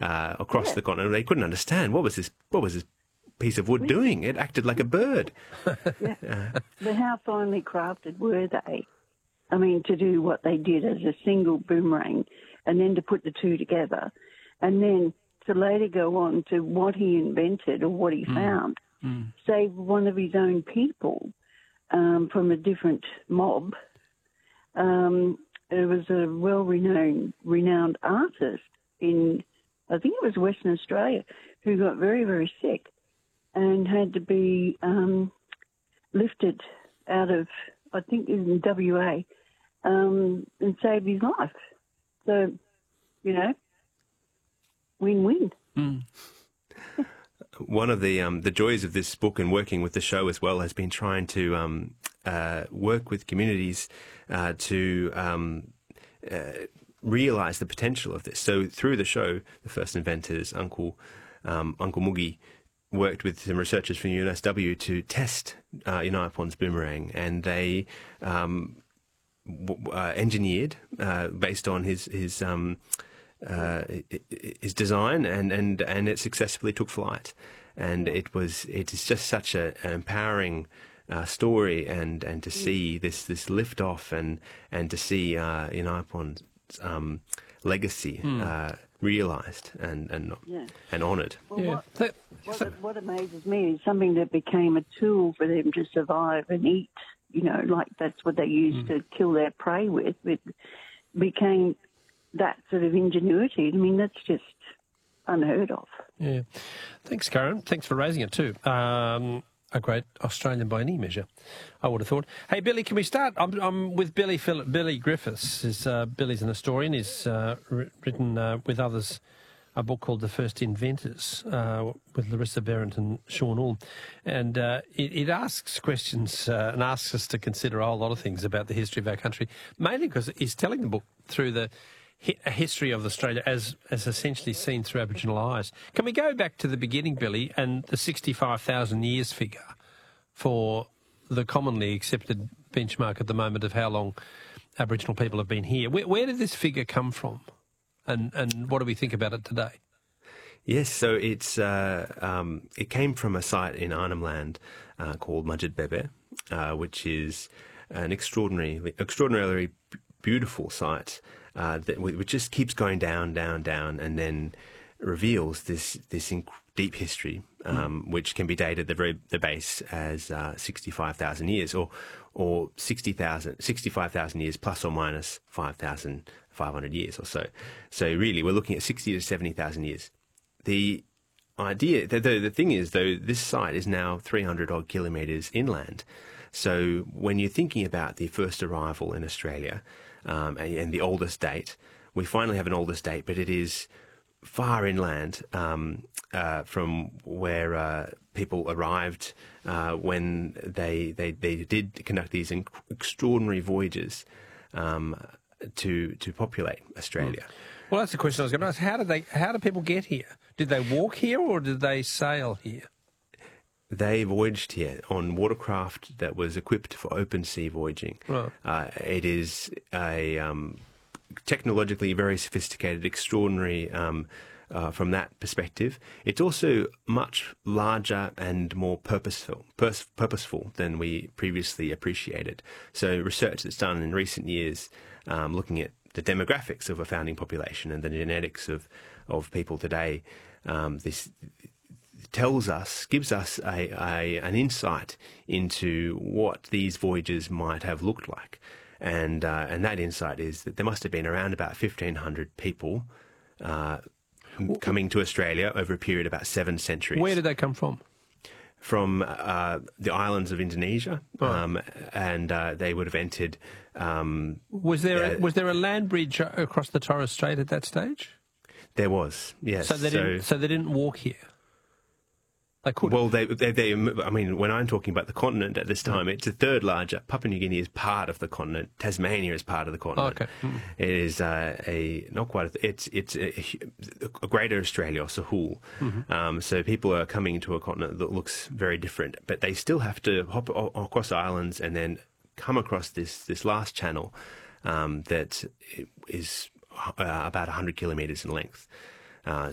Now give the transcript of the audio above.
across the continent. They couldn't understand what was this piece of wood doing. It acted like a bird. But how finely crafted were they? I mean, to do what they did as a single boomerang and then to put the two together and then to later go on to what he invented or what he found, save one of his own people from a different mob. It was a renowned artist in, I think it was Western Australia, who got very, very sick and had to be lifted out of, I think in WA, and saved his life. So, win-win. One of the joys of this book and working with the show as well has been trying to work with communities to realise the potential of this. So through the show, the first inventors, Uncle Moogie, worked with some researchers from UNSW to test Unipon's boomerang, and they engineered based on his design, and it successfully took flight. And it is just such an empowering story, and to see this lift off, and to see Unipon's legacy realised and honoured. Well, what amazes me is something that became a tool for them to survive and eat. Like that's what they used to kill their prey with. It became that sort of ingenuity. I mean, that's just unheard of. Yeah. Thanks, Karen. Thanks for raising it too. A great Australian by any measure, I would have thought. Hey, Billy, can we start? I'm with Billy Griffiths. Billy's an historian. He's written with others a book called The First Inventors with Larissa Behrendt and Sean Ulm. And it asks questions and asks us to consider a whole lot of things about the history of our country, mainly because he's telling the book through the history of Australia as essentially seen through Aboriginal eyes. Can we go back to the beginning, Billy, and the 65,000 years figure for the commonly accepted benchmark at the moment of how long Aboriginal people have been here? Where did this figure come from, and what do we think about it today? Yes, so it came from a site in Arnhem Land called Mudgett Bebe, which is an extraordinarily beautiful site which just keeps going down, and then reveals this deep history, which can be dated at the base as 65,000 years, or 65,000 years plus or minus 5,500 years or so. So really, we're looking at 60 to 70,000 years. The idea, the thing is, though, this site is now 300 odd kilometres inland. So when you're thinking about the first arrival in Australia, and the oldest date, we finally have an oldest date, but it is far inland from where people arrived when they did conduct these extraordinary voyages to populate Australia. Well, that's the question I was going to ask. How did people get here? Did they walk here or did they sail here? They voyaged here on watercraft that was equipped for open sea voyaging. Right. It is a technologically very sophisticated, extraordinary from that perspective. It's also much larger and more purposeful than we previously appreciated. So research that's done in recent years looking at the demographics of a founding population and the genetics of people today, this gives us an insight into what these voyages might have looked like. And that insight is that there must have been around about 1,500 people coming to Australia over a period of about 7 centuries. Where did they come from? From the islands of Indonesia, and they would have entered... Was there a land bridge across the Torres Strait at that stage? There was, yes. So they didn't walk here? They could. Well, I mean, when I'm talking about the continent at this time, it's a third larger. Papua New Guinea is part of the continent. Tasmania is part of the continent. Okay. It is it's a greater Australia, or Sahul. Mm-hmm. So people are coming to a continent that looks very different, but they still have to hop across islands and then come across this last channel that is about 100 kilometres in length.